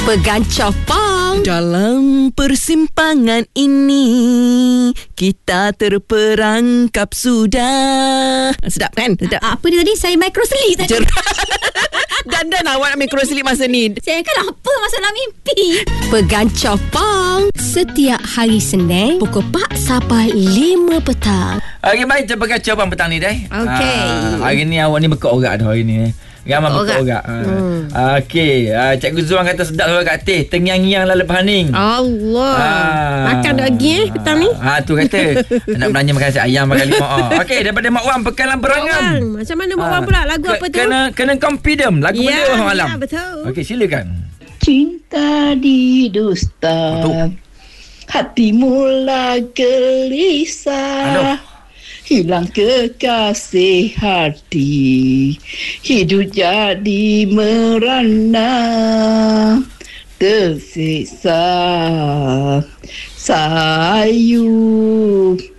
Pegancah pang. Dalam persimpangan ini kita terperangkap sudah. Sedap kan? Sedap. Apa dia tadi? Saya microslip tadi. Dan awak nak microslip masa ni. Saya kan apa masalah mimpi. Pegancah pang. Setiap hari Senin pukul 4 sampai 5 petang. Okey, baik, kita pegancah pang petang ni dah. Okey. Hari ni awak ni bekok dah hari ni. Ramai bekok orang. Okey, Cikgu Zuan kata sedap suara kat teh. Tengyang-nyang lah lepas ni. Allah. Makan lagi petang ni. Tu kata nak belanja makan nasi ayam makan lima. Okey, daripada Mak Wan Pekalan Berangam. Macam mana Mak Wan pula? Lagu apa tu? Kena confident. Lagu benda malam. Ya, betul. Okey, silakan. Cinta didusta, hati mula gelisah. Hilang kekasih hati, hidup jadi merana, tersiksa sayu